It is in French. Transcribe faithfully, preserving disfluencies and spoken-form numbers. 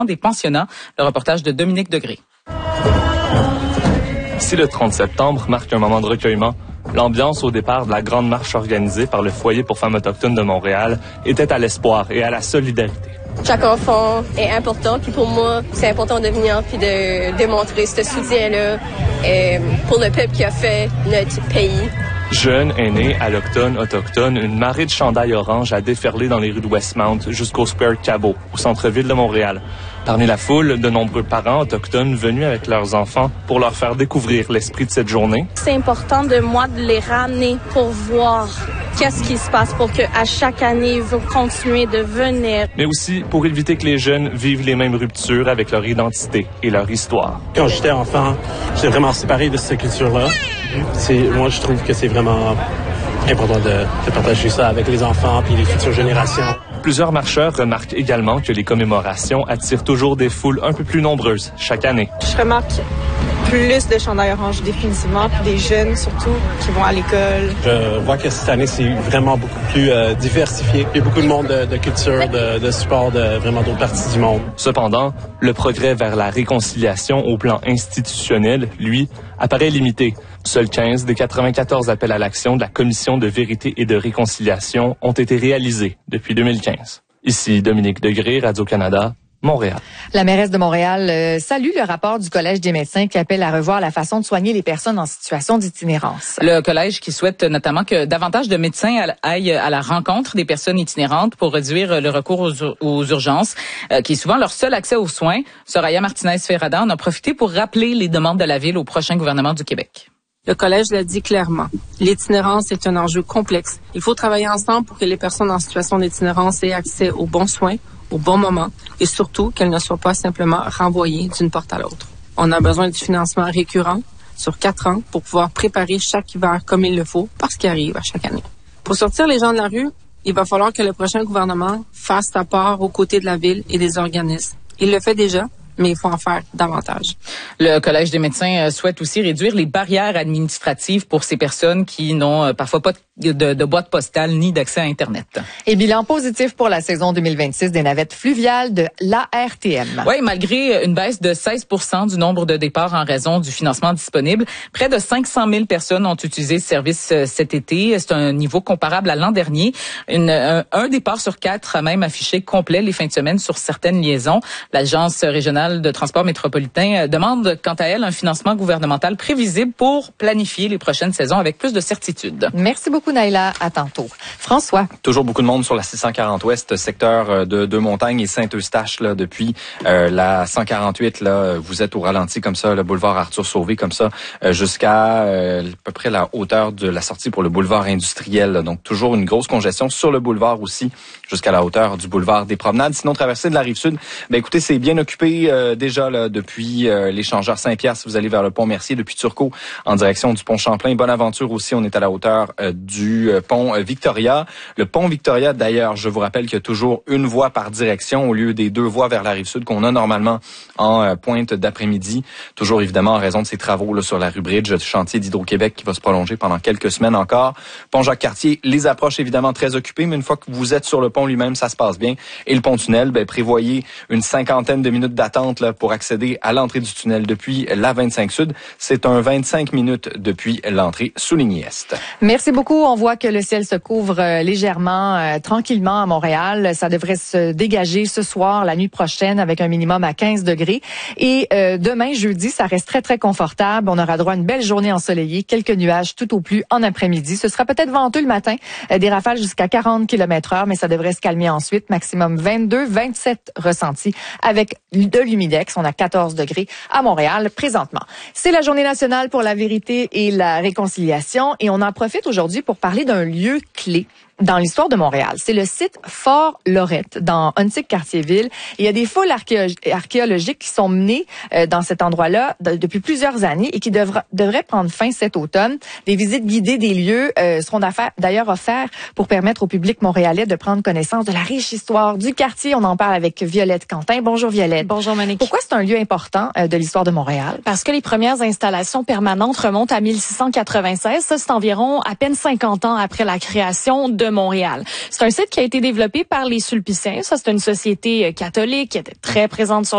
des pensionnats. Le reportage de Dominique Degré. Si le trente septembre marque un moment de recueillement, l'ambiance au départ de la grande marche organisée par le Foyer pour femmes autochtones de Montréal était à l'espoir et à la solidarité. Chaque enfant est important, puis pour moi, c'est important de venir puis de démontrer ce soutien-là euh, pour le peuple qui a fait notre pays. Jeunes, aînés, allochtones, autochtones, une marée de chandails orange a déferlé dans les rues de Westmount jusqu'au Square Cabot, au centre-ville de Montréal. Parmi la foule, de nombreux parents autochtones venus avec leurs enfants pour leur faire découvrir l'esprit de cette journée. C'est important de moi de les ramener pour voir qu'est-ce qui se passe pour qu'à chaque année, ils vont continuer de venir. Mais aussi pour éviter que les jeunes vivent les mêmes ruptures avec leur identité et leur histoire. Quand j'étais enfant, j'étais vraiment séparé de cette culture-là. C'est, moi, je trouve que c'est vraiment important de, de partager ça avec les enfants et les futures générations. Plusieurs marcheurs remarquent également que les commémorations attirent toujours des foules un peu plus nombreuses chaque année. Je remarque plus de chandails orange définitivement, puis des jeunes surtout qui vont à l'école. Je vois que cette année, c'est vraiment beaucoup plus euh, diversifié. Il y a beaucoup de monde de, de culture, de, de sport, de vraiment d'autres parties du monde. Cependant, le progrès vers la réconciliation au plan institutionnel, lui, apparaît limité. Seuls quinze des quatre-vingt-quatorze appels à l'action de la Commission de vérité et de réconciliation ont été réalisés depuis deux mille quinze. Ici Dominique Degré, Radio-Canada, Montréal. La mairesse de Montréal euh, salue le rapport du Collège des médecins qui appelle à revoir la façon de soigner les personnes en situation d'itinérance. Le collège qui souhaite notamment que davantage de médecins aillent à la rencontre des personnes itinérantes pour réduire le recours aux, ur- aux urgences, euh, qui est souvent leur seul accès aux soins. Soraya Martinez-Ferrada en a profité pour rappeler les demandes de la ville au prochain gouvernement du Québec. Le collège l'a dit clairement. L'itinérance est un enjeu complexe. Il faut travailler ensemble pour que les personnes en situation d'itinérance aient accès aux bons soins, au bon moment, et surtout qu'elles ne soient pas simplement renvoyées d'une porte à l'autre. On a besoin du financement récurrent sur quatre ans pour pouvoir préparer chaque hiver comme il le faut, parce qu'il arrive à chaque année. Pour sortir les gens de la rue, il va falloir que le prochain gouvernement fasse sa part aux côtés de la ville et des organismes. Il le fait déjà, mais il faut en faire davantage. Le Collège des médecins souhaite aussi réduire les barrières administratives pour ces personnes qui n'ont parfois pas de, de, de boîte postale ni d'accès à Internet. Et bilan positif pour la saison deux mille vingt-six des navettes fluviales de l'A R T M. Oui, malgré une baisse de seize pour cent du nombre de départs en raison du financement disponible, près de cinq cent mille personnes ont utilisé ce service cet été. C'est un niveau comparable à l'an dernier. Une, un, un départ sur quatre a même affiché complet les fins de semaine sur certaines liaisons. L'Agence régionale de transport métropolitain demande quant à elle un financement gouvernemental prévisible pour planifier les prochaines saisons avec plus de certitude. Merci beaucoup Naïla, à tantôt. François. Toujours beaucoup de monde sur la six cent quarante Ouest, secteur de Deux-Montagnes et Saint-Eustache là depuis euh, la cent quarante-huit là, vous êtes au ralenti comme ça, le boulevard Arthur Sauvé comme ça euh, jusqu'à euh, à peu près la hauteur de la sortie pour le boulevard industriel. Là. Donc toujours une grosse congestion sur le boulevard aussi jusqu'à la hauteur du boulevard des Promenades. Sinon traversée de la Rive-Sud, ben écoutez, c'est bien occupé euh, déjà là depuis euh, l'échangeur Saint-Pierre si vous allez vers le pont Mercier depuis Turcot en direction du pont Champlain. Bonaventure aussi, on est à la hauteur euh, du euh, pont euh, Victoria. Le pont Victoria d'ailleurs, je vous rappelle qu'il y a toujours une voie par direction au lieu des deux voies vers la Rive-Sud qu'on a normalement en euh, pointe d'après-midi. Toujours évidemment en raison de ces travaux là sur la rue Bridge, du chantier d'Hydro-Québec qui va se prolonger pendant quelques semaines encore. Pont Jacques-Cartier, les approches évidemment très occupées, mais une fois que vous êtes sur le pont lui-même, ça se passe bien. Et le pont-tunnel, ben prévoyez une cinquantaine de minutes d'attente là pour accéder à l'entrée du tunnel depuis la vingt-cinq Sud. C'est un vingt-cinq minutes depuis l'entrée Souligny-Est. Merci beaucoup. On voit que le ciel se couvre euh, légèrement, euh, tranquillement à Montréal. Ça devrait se dégager ce soir, la nuit prochaine, avec un minimum à quinze degrés. Et euh, demain, jeudi, ça reste très, très confortable. On aura droit à une belle journée ensoleillée, quelques nuages tout au plus en après-midi. Ce sera peut-être venteux le matin, euh, des rafales jusqu'à quarante kilomètres heure, mais ça devrait se calmer ensuite. Maximum vingt-deux, vingt-sept ressentis avec de l'humidex. On a quatorze degrés à Montréal présentement. C'est la journée nationale pour la vérité et la réconciliation et on en profite aujourd'hui pour parler d'un lieu clé dans l'histoire de Montréal. C'est le site Fort Lorette, dans Huntsic-Cartierville. Il y a des fouilles archéo- archéologiques qui sont menées euh, dans cet endroit-là de, depuis plusieurs années et qui devra, devraient prendre fin cet automne. Des visites guidées des lieux euh, seront d'ailleurs offertes pour permettre au public montréalais de prendre connaissance de la riche histoire du quartier. On en parle avec Violette Quentin. Bonjour Violette. Bonjour Monique. Pourquoi c'est un lieu important euh, de l'histoire de Montréal? Parce que les premières installations permanentes remontent à mille six cent quatre-vingt-seize. Ça, c'est environ à peine cinquante ans après la création de Montréal. C'est un site qui a été développé par les Sulpiciens. Ça, c'est une société catholique qui était très présente sur